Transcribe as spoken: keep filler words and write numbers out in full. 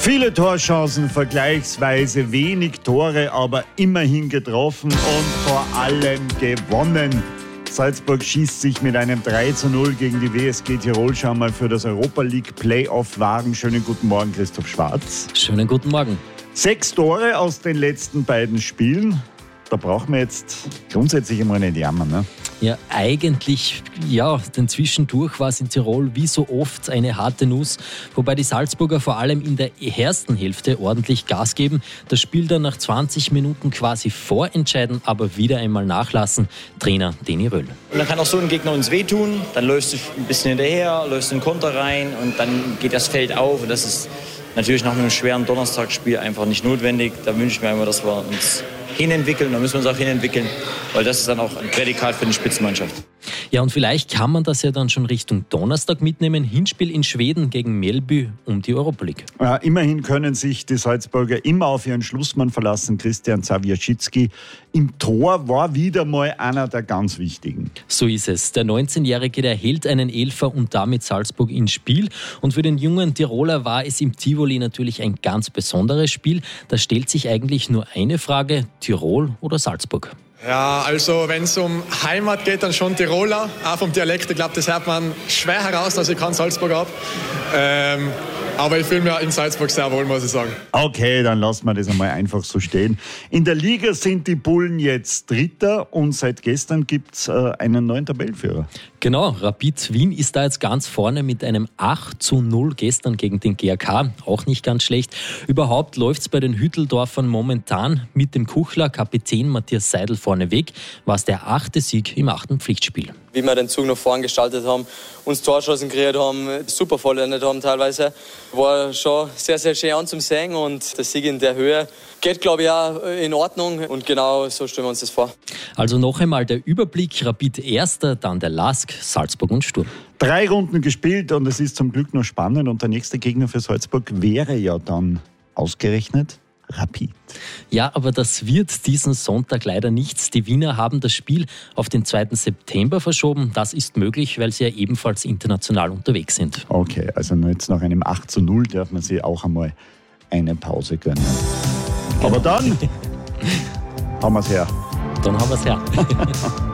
Viele Torchancen, vergleichsweise wenig Tore, aber immerhin getroffen und vor allem gewonnen. Salzburg schießt sich mit einem drei zu null gegen die W S G Tirol schon mal für das Europa League Playoff wagen. Schönen guten Morgen, Christoph Schwarz. Schönen guten Morgen. Sechs Tore aus den letzten beiden Spielen. Da brauchen wir jetzt grundsätzlich einmal nicht jammern, ne? Ja, eigentlich, ja, denn zwischendurch war es in Tirol wie so oft eine harte Nuss, wobei die Salzburger vor allem in der ersten Hälfte ordentlich Gas geben, das Spiel dann nach zwanzig Minuten quasi vorentscheiden, aber wieder einmal nachlassen. Trainer Deni Röhl. Und dann kann auch so ein Gegner uns wehtun, dann läufst du ein bisschen hinterher, läufst einen Konter rein und dann geht das Feld auf und das ist natürlich nach einem schweren Donnerstagsspiel einfach nicht notwendig. Da wünsche ich mir immer, dass wir uns hinentwickeln, da müssen wir uns auch hinentwickeln, weil das ist dann auch ein Prädikat für eine Spitzenmannschaft. Ja, und vielleicht kann man das ja dann schon Richtung Donnerstag mitnehmen. Hinspiel in Schweden gegen Mjällby um die Europa League. Ja, immerhin können sich die Salzburger immer auf ihren Schlussmann verlassen, Christian Zawiaschicki. Im Tor war wieder mal einer der ganz wichtigen. So ist es. Der neunzehnjährige, der hält einen Elfer und damit Salzburg ins Spiel. Und für den jungen Tiroler war es im Tivoli natürlich ein ganz besonderes Spiel. Da stellt sich eigentlich nur eine Frage: Tirol oder Salzburg? Ja, also wenn es um Heimat geht, dann schon Tiroler. Auch vom Dialekt, ich glaube, das hört man schwer heraus, dass ich kein Salzburg habe. Ähm, aber ich fühle mich in Salzburg sehr wohl, muss ich sagen. Okay, dann lassen wir das einmal einfach so stehen. In der Liga sind die Bullen jetzt Dritter und seit gestern gibt es äh, einen neuen Tabellenführer. Genau, Rapid Wien ist da jetzt ganz vorne mit einem acht zu null gestern gegen den G A K. Auch nicht ganz schlecht. Überhaupt läuft es bei den Hütteldorfern momentan mit dem Kuchler Kapitän Matthias Seidel vorneweg. War es der achte Sieg im achten Pflichtspiel. Wie wir den Zug nach vorn gestaltet haben, uns Torschancen kreiert haben, super vollendet haben teilweise. War schon sehr, sehr schön anzusehen und der Sieg in der Höhe geht, glaube ich, auch in Ordnung und genau so stellen wir uns das vor. Also noch einmal der Überblick: Rapid Erster, dann der Lask, Salzburg und Sturm. Drei Runden gespielt und es ist zum Glück noch spannend und der nächste Gegner für Salzburg wäre ja dann ausgerechnet Rapid. Ja, aber das wird diesen Sonntag leider nichts. Die Wiener haben das Spiel auf den zweiten September verschoben. Das ist möglich, weil sie ja ebenfalls international unterwegs sind. Okay, also jetzt nach einem acht zu null darf man sich auch einmal eine Pause gönnen. Aber dann haben wir es her. Dann haben wir es her.